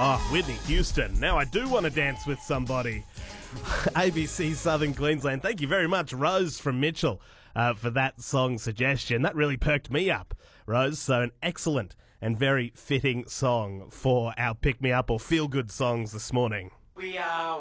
Oh, Whitney Houston. Now I do want to dance with somebody. ABC Southern Queensland. Thank you very much, Rose from Mitchell, for that song suggestion. That really perked me up, Rose. So an excellent and very fitting song for our pick-me-up or feel-good songs this morning. We are